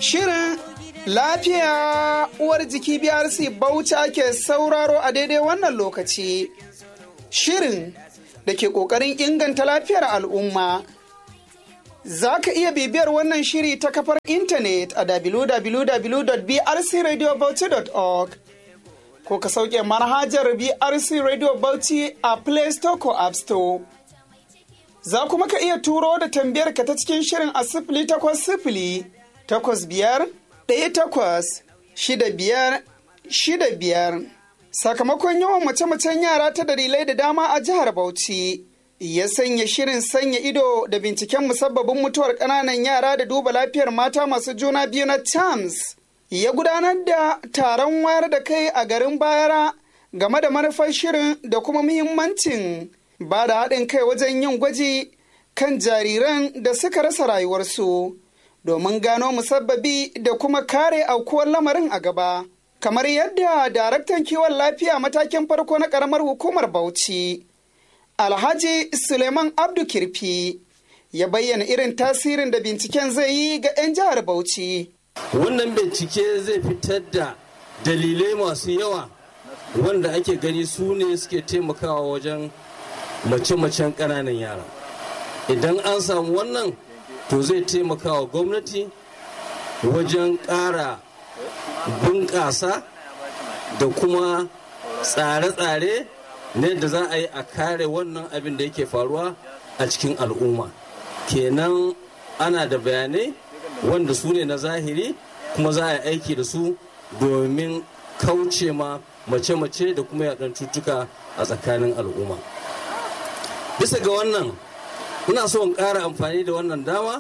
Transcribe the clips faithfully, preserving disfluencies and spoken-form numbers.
Shirin lafiya uwar jiki B R C Bauchi ake sauraro a daidai wannan lokaci. Shirin da ke ƙoƙarin inganta lafiyar al'umma. Za ka iya bibiyar wannan shiri ta kafar intanet a w w w dot b r c radio bauchi dot org ko ka sauke manhajar B R C Radio Bauchi a Play Store ko App Store. Za kuma ka iya turo da tambayar ka ta cikin shirin a sifili takwas sifili takwas biyar ɗaya takwas shida biyar shida biyar. Sakamakon yawan mace-macen yara ta dalilai da dama a jihar Bauchi ya sanya shirin sanya ido da binciken musabbabin mutuwar ƙananan yara da duba lafiyar mata masu juna biyu na C A M S ya gudanar da taron wayar da kai a garin Bayara game da manufar shirin da kuma muhimmancin ba da haɗin kai wajen yin gwaji kan jariran da suka rasa rayuwarsu domin gano musabbabi da kuma kare aukuwar lamarin a gaba. Kamar yadda daraktan kiwon lafiya matakin farko na ƙaramar hukumar Bauchi, Alhaji Suleiman Abdu Kirfi, ya bayyana irin tasirin da binciken zai yi ga 'yan jihar Bauchi. Wannan bincike zai fitar da dalilai masu yawa wanda ake gani su ne suke taimakawa wajen mace-macen ƙananan yara. Idan an samu wannan, to zai taimakawa gwamnati wajen ƙara bunƙasa da kuma tsare-tsare na yadda za a yi a kare wannan abin da yake faruwa a cikin al'umma. Kenan ana da bayanai wanda su ne na zahiri kuma za a yi aiki da su domin kauce ma mace-mace da kuma yaɗan cutuka a tsakanin al'umma. Bisa ga wannan, ina so in ƙara amfani da wannan dama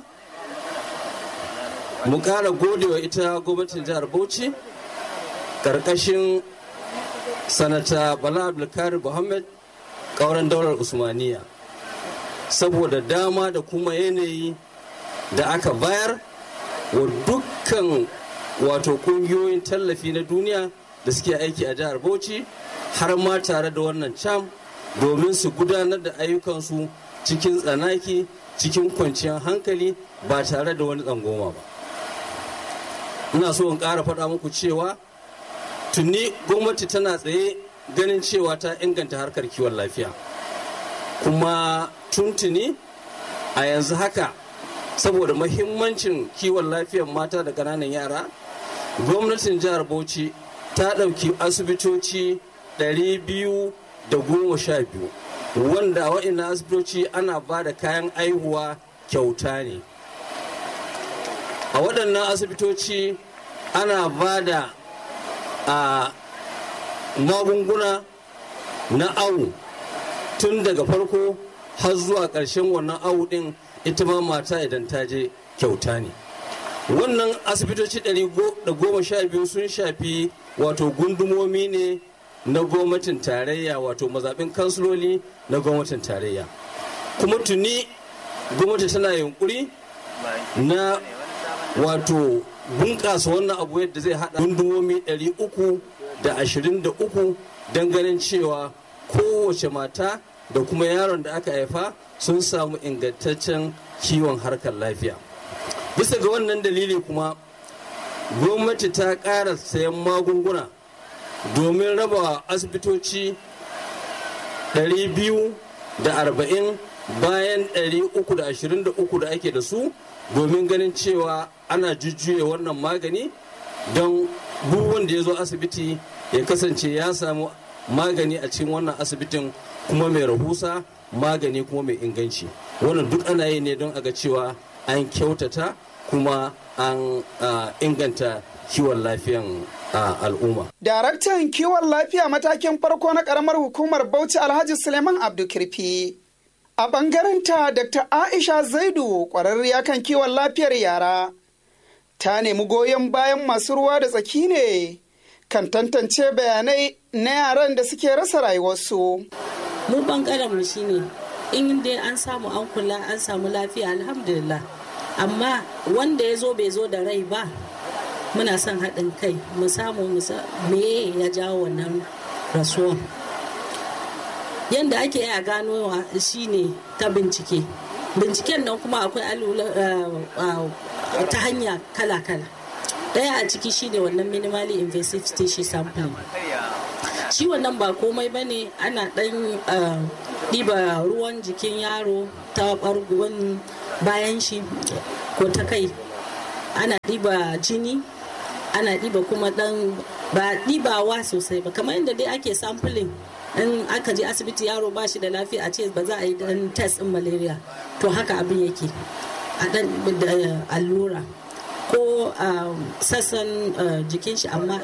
mu ƙara godewa ita gwamnatin jihar Bauchi ƙarƙashin sanata Bala Abdulkadir Muhammad ƙauren daular Usmaniya saboda dama da kuma yanayi da aka bayar wa dukkan wato ƙungiyoyin tallafi na duniya da suke aiki a jihar Bauchi har ma tare da wannan C A M domin su gudanar da ayyukansu cikin tsanaki cikin kwanciyar hankali ba tare da wani tsangoma ba. Ina so in ƙara faɗa muku cewa tuni gwamnati tana tsaye ganin cewa ta inganta harkar kiwon lafiya, kuma tuntuni a yanzu haka saboda mahimmancin kiwon lafiyar mata da ƙananan yara, gwamnatin jihar Bauchi ta ɗauki asibitoci ɗari biyu da goma sha biyu wanda wa'ina asibitoci ana ba da kayan aihuwa kyauta ne. A waɗannan asibitoci ana ba da a magunguna na awu tun daga farko har zuwa ƙarshen wannan awu ɗin, ita ma mata idan ta je kyauta ne. Wannan asibitoci ɗari da goma sha biyu sun shafi wato gundumomi ne na gwamnatin tarayya, wato mazaɓin kansiloli na gwamnatin tarayya. Kuma tuni gwamnati tana yunkuri na wato bunƙasa wannan abu yadda zai haɗa gundumomi ɗari uku da ashirin da uku don ganin cewa kowace mata da kuma yaron da aka haifa sun samu ingantaccen kiwon harkar lafiya. Bisa ga wannan dalili kuma gwamnati ta ƙara sayan magunguna domin raba asibitoci ɗari biyu da arba'in bayan ɗari uku da ashirin da uku da ake da su, domin ganin cewa ana jujjuye wannan magani don duk wanda ya zo asibiti ya kasance ya samu magani a cikin wannan asibitin kuma mai rahusa, magani kuma mai inganci. Wannan duk ana yi ne don a ga cewa an kyautata kuma an inganta kiwon lafiyan al'umma. Daraktan kiwon lafiya matakin farko na ƙaramar hukumar Bauchi Alhaji Suleiman Abdu Kirfi. A ɓangarenta Dakta Aisha Zaidu, ƙwararriya kan kiwon lafiyar yara, ta nemi goyon bayan masu ruwa da tsaki ne kan tantance bayanai na yaran da suke rasa rayuwarsu. Mu ɓangaren mu shine in dai an samu an kula an samu lafiya alhamdulillah, amma wanda ya zo bai zo da rai ba, muna son haɗin kai mu samu me ya jawo wannan rasuwan. Yanda ake yi a ganowa shine ta bincike. Binciken nan kuma akwai ta hanya kala-kala. ɗaya a ciki shine wannan minimally invasive tissue sampling. Shi wannan ba komai ba ne, ana ɗan ɗiba ruwan jikin yaro ta ɓargon bayan shi ko ta kai, ana ɗiba jini, ana ɗiba kuma ɗan ba ɗibawa sosai ba, kamar yadda dai ake sampling in aka je asibiti yaro ba shi da lafiya a ce ba za a yi dan test ɗin malaria, to haka abin yake a ɗan allura ko sassan jikin shi amma